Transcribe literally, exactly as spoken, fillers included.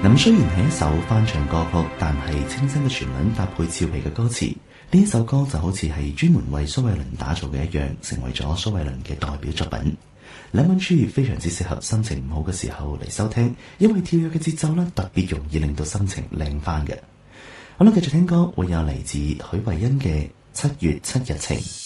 咁雖然係一首翻唱歌曲，但係清新嘅旋律搭配俏皮嘅歌詞，呢一首歌就好似係專門為蘇慧倫打造嘅一樣，成為咗蘇慧倫嘅代表作品。兩吻處非常之適合心情唔好嘅時候嚟收聽，因為跳躍嘅節奏咧特別容易令到心情靚翻嘅。好啦，繼續聽歌，會有嚟自許慧欣嘅《七月七日情》。